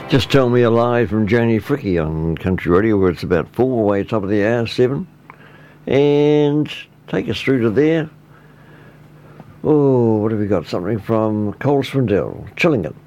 Just Tell Me a Lie from Janie Fricke on Country Radio, where it's about 4 away top of the hour, 7. And take us through to there. Oh, what have we got? Something from Cole Swindell, Chillington.